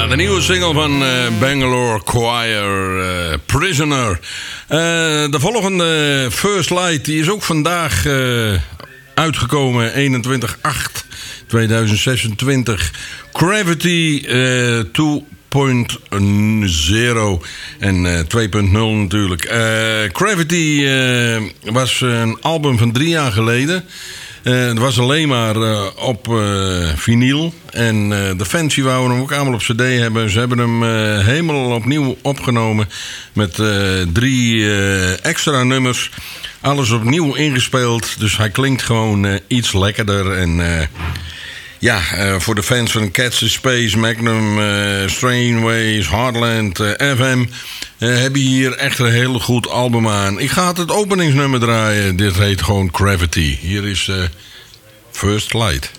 de nieuwe single van Bangalore Choir, Prisoner. De volgende First Light die is ook vandaag uitgekomen, 21/8/2026. Gravity 2.0 en 2.0 natuurlijk. Gravity was een album van 3 jaar geleden. Het was alleen maar op vinyl. En de fans die wouden hem ook allemaal op cd hebben. Ze hebben hem helemaal opnieuw opgenomen. Met 3 extra nummers. Alles opnieuw ingespeeld. Dus hij klinkt gewoon iets lekkerder. En voor de fans van Cats in Space, Magnum, Strainways, Heartland, FM... heb je hier echt een heel goed album aan. Ik ga het openingsnummer draaien. Dit heet gewoon Gravity. Hier is First Light.